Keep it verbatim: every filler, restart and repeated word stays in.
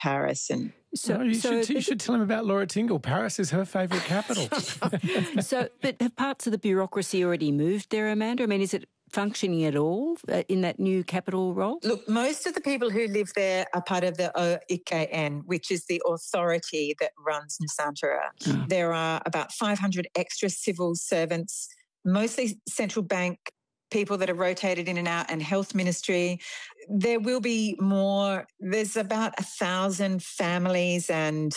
Paris. And so, no, you, so should, you should tell him about Laura Tingle. Paris is her favourite capital. So, but have parts of the bureaucracy already moved there, Amanda? I mean, is it functioning at all uh, in that new capital role? Look, most of the people who live there are part of the O I K N, which is the authority that runs Nusantara. Oh. There are about five hundred extra civil servants, mostly central bank people that are rotated in and out, and health ministry. There will be more. There's about a thousand families and